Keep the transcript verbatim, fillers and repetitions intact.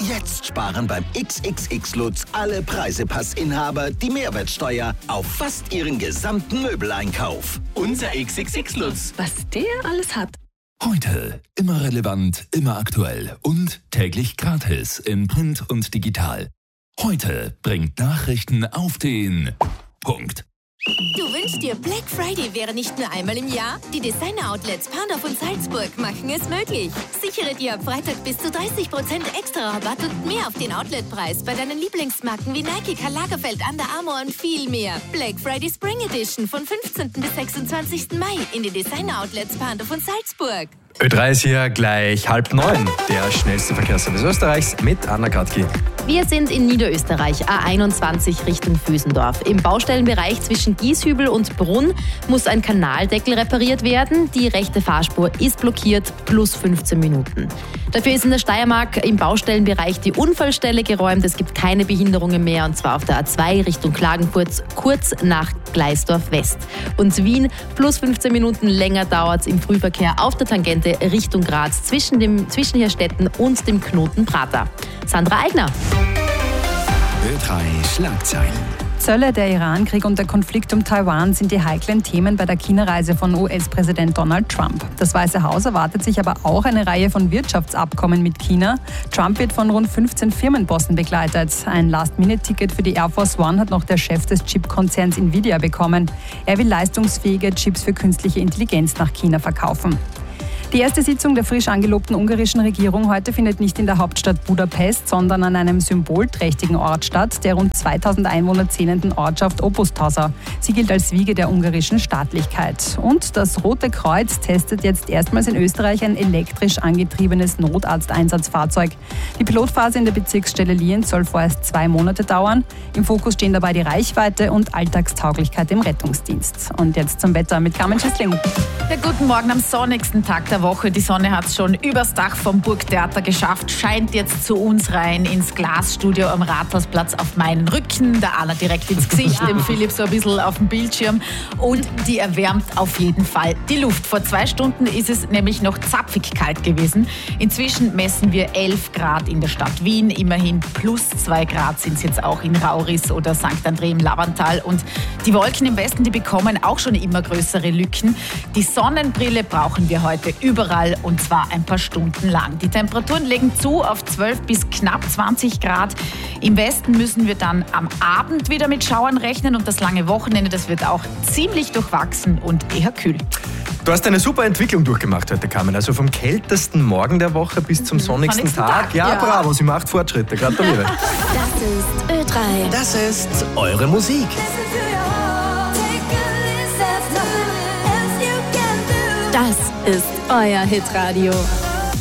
Jetzt sparen beim X X X Lutz alle Preisepassinhaber die Mehrwertsteuer auf fast ihren gesamten Möbeleinkauf. Unser X X X Lutz. Was der alles hat. Heute immer relevant, immer aktuell und täglich gratis in Print und digital. Heute bringt Nachrichten auf den Punkt. Du wünschst dir, Black Friday wäre nicht nur einmal im Jahr? Die Designer-Outlets Pandorf und Salzburg machen es möglich. Sichere dir ab Freitag bis zu dreißig Prozent extra Rabatt und mehr auf den Outletpreis bei deinen Lieblingsmarken wie Nike, Karl Lagerfeld, Under Armour und viel mehr. Black Friday Spring Edition von fünfzehnten bis sechsundzwanzigsten Mai in den Designer-Outlets Pandorf und Salzburg. Ö drei ist hier gleich halb neun. Der schnellste Verkehrsservice Österreichs mit Anna Katki. Wir sind in Niederösterreich, A einundzwanzig Richtung Vösendorf. Im Baustellenbereich zwischen Gieshübel und Brunn muss ein Kanaldeckel repariert werden. Die rechte Fahrspur ist blockiert, plus fünfzehn Minuten. Dafür ist in der Steiermark im Baustellenbereich die Unfallstelle geräumt. Es gibt keine Behinderungen mehr, und zwar auf der A zwei Richtung Klagenfurt, kurz nach Gleisdorf West. Und Wien, plus fünfzehn Minuten länger dauert es im Frühverkehr auf der Tangente Richtung Graz zwischen dem Zwischenherstetten und dem Knoten Prater. Sandra Eigner. Ö drei Schlagzeilen. Zölle, der Iran-Krieg und der Konflikt um Taiwan sind die heiklen Themen bei der China-Reise von U S-Präsident Donald Trump. Das Weiße Haus erwartet sich aber auch eine Reihe von Wirtschaftsabkommen mit China. Trump wird von rund fünfzehn Firmenbossen begleitet. Ein Last-Minute-Ticket für die Air Force One hat noch der Chef des Chip-Konzerns Nvidia bekommen. Er will leistungsfähige Chips für künstliche Intelligenz nach China verkaufen. Die erste Sitzung der frisch angelobten ungarischen Regierung heute findet nicht in der Hauptstadt Budapest, sondern an einem symbolträchtigen Ort statt, der rund zweitausend Einwohner zählenden Ortschaft Opustasa. Sie gilt als Wiege der ungarischen Staatlichkeit. Und das Rote Kreuz testet jetzt erstmals in Österreich ein elektrisch angetriebenes Notarzteinsatzfahrzeug. Die Pilotphase in der Bezirksstelle Lienz soll vorerst zwei Monate dauern. Im Fokus stehen dabei die Reichweite und Alltagstauglichkeit im Rettungsdienst. Und jetzt zum Wetter mit Carmen Schüssling. Ja, guten Morgen am sonnigsten Tag der Woche. Die Sonne hat es schon übers Dach vom Burgtheater geschafft, scheint jetzt zu uns rein ins Glasstudio am Rathausplatz auf meinen Rücken, der Anna direkt ins Gesicht, dem Philipp so ein bisschen auf dem Bildschirm, und die erwärmt auf jeden Fall die Luft. Vor zwei Stunden ist es nämlich noch zapfig kalt gewesen. Inzwischen messen wir elf Grad in der Stadt Wien, immerhin plus zwei Grad sind es jetzt auch in Rauris oder Sankt André im Lavantal, und die Wolken im Westen, die bekommen auch schon immer größere Lücken. Die Sonnenbrille brauchen wir heute überall, und zwar ein paar Stunden lang. Die Temperaturen legen zu auf zwölf bis knapp zwanzig Grad. Im Westen müssen wir dann am Abend wieder mit Schauern rechnen, und das lange Wochenende, das wird auch ziemlich durchwachsen und eher kühl. Du hast eine super Entwicklung durchgemacht heute, Carmen. Also vom kältesten Morgen der Woche bis zum sonnigsten, sonnigsten Tag. Tag. Ja, Ja. bravo, sie macht Fortschritte. Gratuliere. Das ist Ö drei. Das ist eure Musik. Das ist euer Hitradio.